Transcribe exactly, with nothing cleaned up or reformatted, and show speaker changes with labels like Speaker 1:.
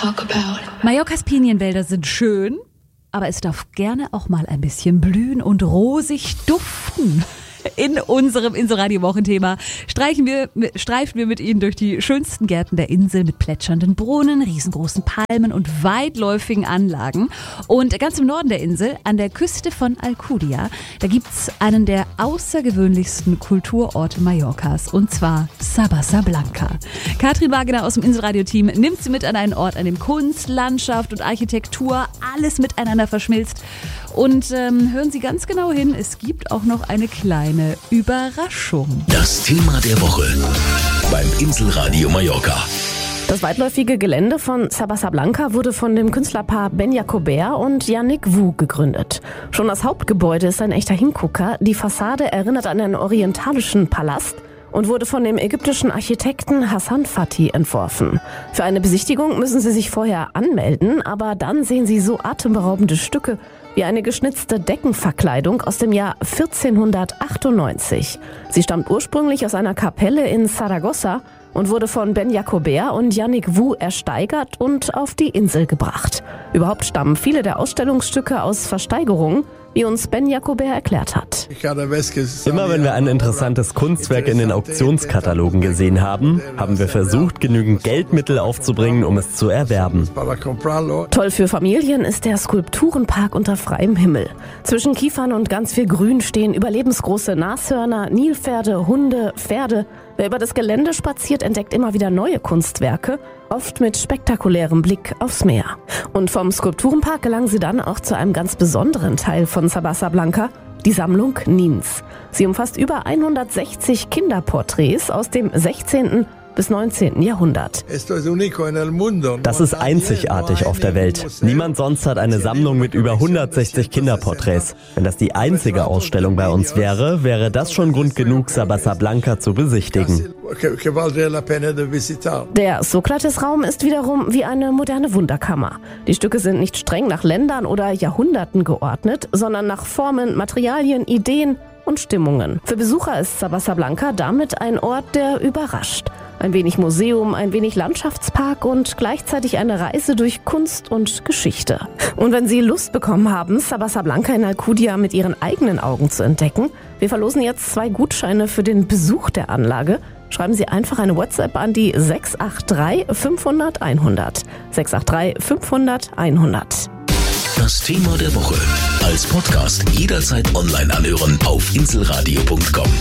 Speaker 1: talk about.
Speaker 2: Mallorcas Pinienwälder sind schön, aber es darf gerne auch mal ein bisschen blühen und rosig duften. In unserem Inselradio-Wochenthema streichen wir, streifen wir mit Ihnen durch die schönsten Gärten der Insel mit plätschernden Brunnen, riesengroßen Palmen und weitläufigen Anlagen. Und ganz im Norden der Insel, an der Küste von Alcudia, da gibt's einen der außergewöhnlichsten Kulturorte Mallorcas, und zwar Sabasa Blanca. Katrin Wagener aus dem Inselradio-Team nimmt Sie mit an einen Ort, an dem Kunst, Landschaft und Architektur alles miteinander verschmilzt. Und ähm, hören Sie ganz genau hin, es gibt auch noch eine kleine Überraschung.
Speaker 3: Das Thema der Woche beim Inselradio Mallorca.
Speaker 4: Das weitläufige Gelände von Sabasa Blanca wurde von dem Künstlerpaar Ben Jacobert und Yannick Wu gegründet. Schon das Hauptgebäude ist ein echter Hingucker. Die Fassade erinnert an einen orientalischen Palast und wurde von dem ägyptischen Architekten Hassan Fathy entworfen. Für eine Besichtigung müssen Sie sich vorher anmelden, aber dann sehen Sie so atemberaubende Stücke wie eine geschnitzte Deckenverkleidung aus dem Jahr vierzehnhundertachtundneunzig. Sie stammt ursprünglich aus einer Kapelle in Saragossa und wurde von Ben Jacobert und Yannick Wu ersteigert und auf die Insel gebracht. Überhaupt stammen viele der Ausstellungsstücke aus Versteigerungen, wie uns Ben Jacobert erklärt hat.
Speaker 5: Immer wenn wir ein interessantes Kunstwerk in den Auktionskatalogen gesehen haben, haben wir versucht, genügend Geldmittel aufzubringen, um es zu erwerben.
Speaker 4: Toll für Familien ist der Skulpturenpark unter freiem Himmel. Zwischen Kiefern und ganz viel Grün stehen überlebensgroße Nashörner, Nilpferde, Hunde, Pferde. Wer über das Gelände spaziert, entdeckt immer wieder neue Kunstwerke, oft mit spektakulärem Blick aufs Meer. Und vom Skulpturenpark gelangen Sie dann auch zu einem ganz besonderen Teil von Sabasa Blanca, die Sammlung Nins. Sie umfasst über hundertsechzig Kinderporträts aus dem sechzehnten bis neunzehnten Jahrhundert.
Speaker 5: Das ist einzigartig auf der Welt. Niemand sonst hat eine Sammlung mit über hundertsechzig Kinderporträts. Wenn das die einzige Ausstellung bei uns wäre, wäre das schon Grund genug, Sabasa Blanca zu besichtigen.
Speaker 4: Der Sokrates-Raum ist wiederum wie eine moderne Wunderkammer. Die Stücke sind nicht streng nach Ländern oder Jahrhunderten geordnet, sondern nach Formen, Materialien, Ideen und Stimmungen. Für Besucher ist Sabasa Blanca damit ein Ort, der überrascht. Ein wenig Museum, ein wenig Landschaftspark und gleichzeitig eine Reise durch Kunst und Geschichte. Und wenn Sie Lust bekommen haben, Sabasa Blanca in Alcudia mit Ihren eigenen Augen zu entdecken, wir verlosen jetzt zwei Gutscheine für den Besuch der Anlage. Schreiben Sie einfach eine WhatsApp an die sechs acht drei fünfhundert einhundert. sechs acht drei fünfhundert einhundert.
Speaker 3: Das Thema der Woche als Podcast jederzeit online anhören auf inselradio punkt com.